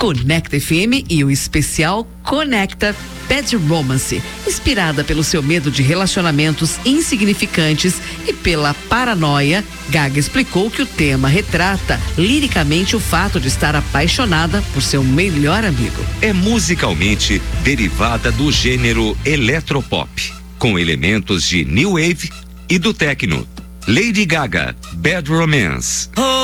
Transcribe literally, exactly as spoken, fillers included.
Conecta F M e o especial Conecta Bad Romance, inspirada pelo seu medo de relacionamentos insignificantes e pela paranoia. Gaga explicou que o tema retrata liricamente o fato de estar apaixonada por seu melhor amigo. É musicalmente derivada do gênero eletropop, com elementos de new wave e do techno. Lady Gaga, Bad Romance.